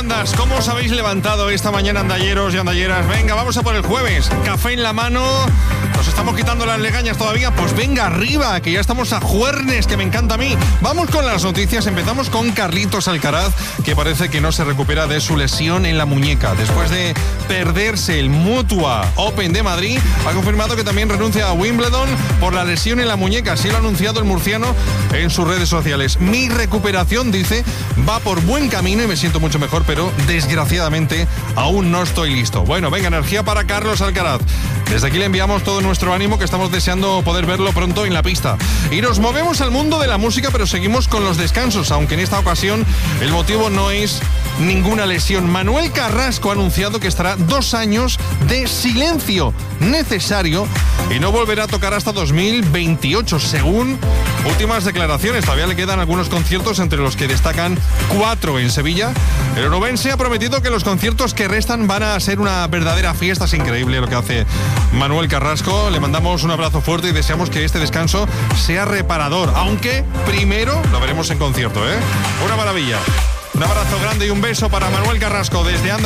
andas? ¿Cómo os habéis levantado esta mañana, andalleros y andalleras? Venga, vamos a por el jueves. Café en la mano. ¿Nos estamos quitando las legañas todavía? Pues venga arriba, que ya estamos a jueves, que me encanta a mí. Vamos con las noticias. Empezamos con Carlitos Alcaraz, que parece que no se recupera de su lesión en la muñeca. Después de perderse el Mutua Open de Madrid, ha confirmado que también renuncia a Wimbledon por la lesión en la muñeca. Así lo ha anunciado el murciano en sus redes sociales. Mi recuperación, dice, va por buen camino y me siento mucho mejor, pero desgraciadamente aún no estoy listo. Bueno, venga, energía para Carlos Alcaraz. Desde aquí le enviamos todo nuestro ánimo, que estamos deseando poder verlo pronto en la pista. Y nos movemos al mundo de la música, pero seguimos con los descansos, aunque en esta ocasión el motivo no es ninguna lesión. Manuel Carrasco ha anunciado que estará 2 años de silencio necesario y no volverá a tocar hasta 2028, según últimas declaraciones. Todavía le quedan algunos conciertos, entre los que destacan 4 en Sevilla. El onubense ha prometido que los conciertos que restan van a ser una verdadera fiesta. Es increíble lo que hace Manuel Carrasco. Le mandamos un abrazo fuerte y deseamos que este descanso sea reparador, aunque primero lo veremos en concierto, ¿eh? Una maravilla. Un abrazo grande y un beso para Manuel Carrasco desde